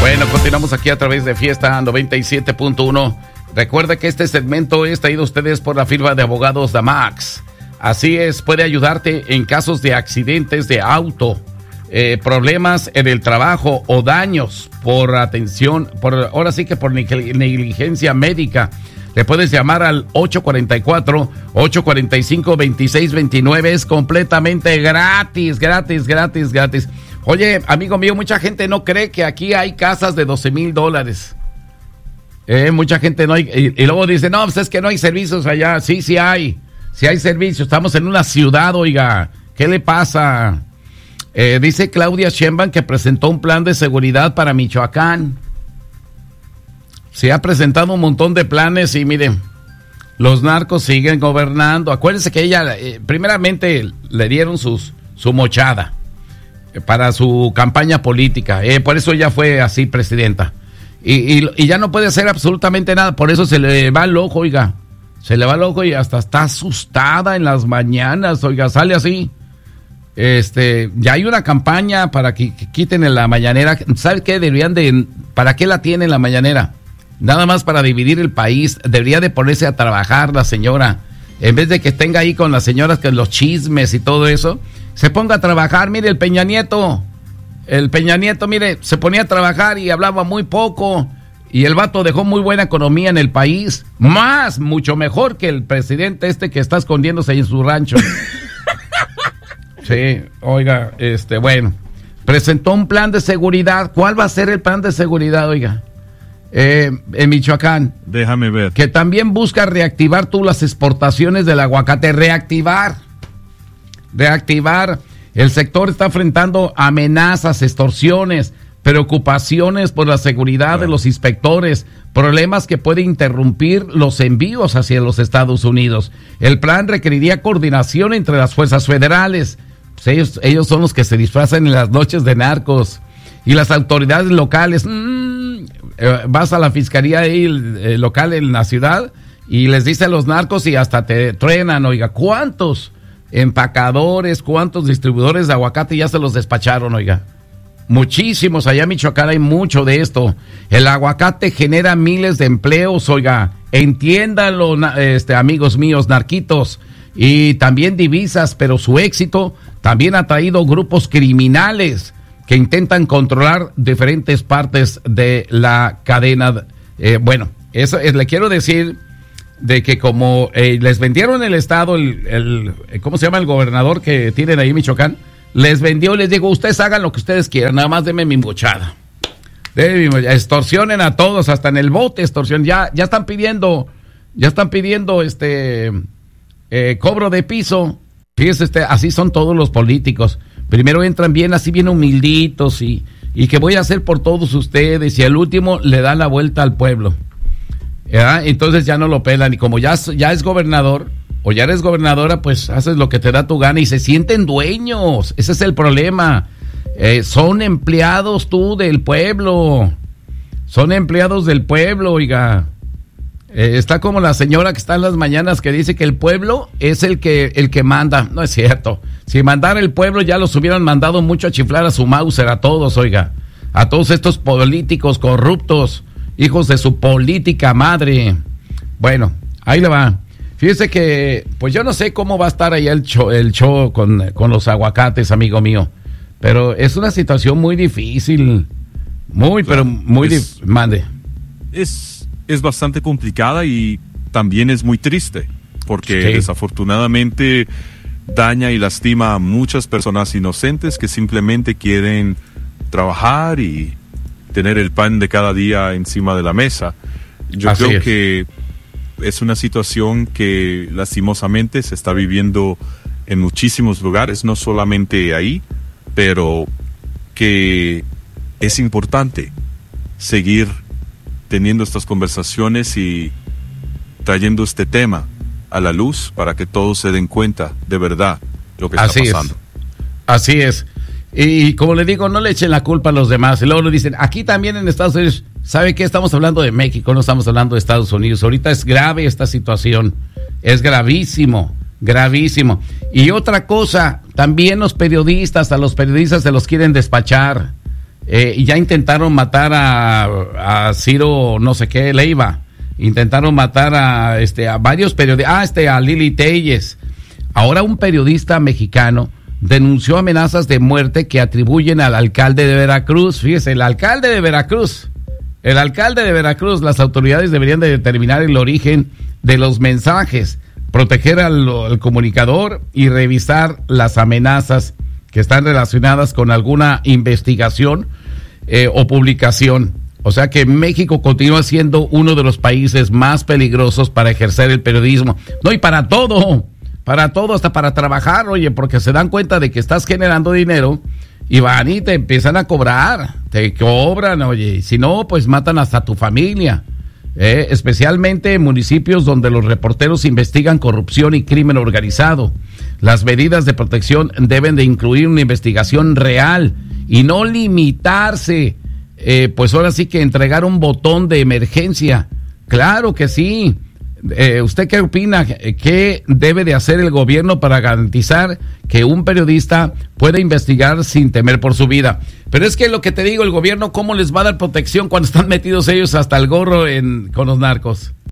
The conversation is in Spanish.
Bueno, continuamos aquí a través de Fiesta 97.1. Recuerda que este segmento es traído a ustedes por la firma de abogados Damax. Así es, puede ayudarte en casos de accidentes de auto, problemas en el trabajo o daños por ahora sí que por negligencia médica. Le puedes llamar al 844-845-2629. Es completamente gratis. Oye, amigo mío, mucha gente no cree que aquí hay casas de $12,000. Mucha gente no hay, y luego dice, no, pues es que no hay servicios allá. Sí hay servicios. Estamos en una ciudad, oiga. ¿Qué le pasa? Dice Claudia Sheinbaum que presentó un plan de seguridad para Michoacán. Se ha presentado un montón de planes y miren, los narcos siguen gobernando. Acuérdense que ella, primeramente, le dieron su mochada para su campaña política. Por eso ella fue así presidenta. Y ya no puede hacer absolutamente nada. Por eso se le va el ojo, oiga. Se le va el ojo y hasta está asustada en las mañanas, oiga, sale así. Ya hay una campaña para que quiten en la mañanera. ¿Sabe qué? ¿Para qué la tienen la mañanera? Nada más para dividir el país. Debería de ponerse a trabajar la señora. En vez de que tenga ahí con las señoras que los chismes y todo eso, se ponga a trabajar. Mire, el Peña Nieto, mire, se ponía a trabajar y hablaba muy poco. Y el vato dejó muy buena economía en el país. Mucho mejor que el presidente que está escondiéndose ahí en su rancho. Sí, oiga, bueno, presentó un plan de seguridad. ¿Cuál va a ser el plan de seguridad, oiga? En Michoacán. Déjame ver. Que también busca reactivar las exportaciones del aguacate. Reactivar. El sector está enfrentando amenazas, extorsiones, preocupaciones por la seguridad de los inspectores, problemas que pueden interrumpir los envíos hacia los Estados Unidos. El plan requeriría coordinación entre las fuerzas federales. Pues ellos son los que se disfrazan en las noches de narcos. Y las autoridades locales, vas a la fiscalía ahí, local en la ciudad y les dice a los narcos y hasta te truenan, oiga, ¿cuántos empacadores, cuántos distribuidores de aguacate ya se los despacharon, oiga? Muchísimos, allá en Michoacán hay mucho de esto. El aguacate genera miles de empleos, oiga, entiéndanlo, amigos míos, narquitos, y también divisas, pero su éxito también ha traído grupos criminales que intentan controlar diferentes partes de la cadena. Bueno, eso le quiero decir de que como les vendieron el estado, ¿cómo se llama el gobernador que tienen ahí en Michoacán? Les vendió, les digo, ustedes hagan lo que ustedes quieran, nada más denme mi mochada. Extorsionen a todos, hasta en el bote extorsión. Ya están pidiendo cobro de piso. Fíjese, así son todos los políticos. Primero entran bien humilditos y que voy a hacer por todos ustedes, y al último le dan la vuelta al pueblo. Entonces ya no lo pelan, y como ya es gobernador o ya eres gobernadora, pues haces lo que te da tu gana y se sienten dueños. Ese es el problema. Son empleados del pueblo. Son empleados del pueblo, oiga. Está como la señora que está en las mañanas que dice que el pueblo es el que manda. No es cierto. Si mandara el pueblo ya los hubieran mandado mucho a chiflar a su Mauser, a todos, oiga. A todos estos políticos corruptos, hijos de su política madre. Bueno, ahí le va. Fíjese que, pues yo no sé cómo va a estar ahí el show con los aguacates, amigo mío. Pero es una situación muy difícil. Mande. Es bastante complicada y también es muy triste, porque desafortunadamente daña y lastima a muchas personas inocentes que simplemente quieren trabajar y tener el pan de cada día encima de la mesa. Yo creo que es una situación que lastimosamente se está viviendo en muchísimos lugares, no solamente ahí, pero que es importante seguir teniendo estas conversaciones y trayendo este tema a la luz para que todos se den cuenta de verdad lo que está pasando. Así es. Y como le digo, no le echen la culpa a los demás. Y luego lo dicen, aquí también en Estados Unidos, ¿sabe qué? Estamos hablando de México, no estamos hablando de Estados Unidos. Ahorita es grave esta situación. Es gravísimo. Y otra cosa, también a los periodistas se los quieren despachar. y ya intentaron matar a Ciro no sé qué, Leiva. Intentaron matar a varios periodistas, a Lili Telles. Ahora un periodista mexicano denunció amenazas de muerte que atribuyen al alcalde de Veracruz. Fíjese, el alcalde de Veracruz, las autoridades deberían de determinar el origen de los mensajes, proteger al comunicador y revisar las amenazas que están relacionadas con alguna investigación o publicación. O sea que México continúa siendo uno de los países más peligrosos para ejercer el periodismo. No, y para todo, hasta para trabajar, oye, porque se dan cuenta de que estás generando dinero y van y te empiezan a cobrar, te cobran, oye, y si no, pues matan hasta tu familia. Especialmente en municipios donde los reporteros investigan corrupción y crimen organizado. Las medidas de protección deben de incluir una investigación real y no limitarse, pues ahora sí que entregar un botón de emergencia. Claro que sí. ¿Usted qué opina? ¿Qué debe de hacer el gobierno para garantizar que un periodista pueda investigar sin temer por su vida? Pero es que lo que te digo, el gobierno, ¿cómo les va a dar protección cuando están metidos ellos hasta el gorro con los narcos?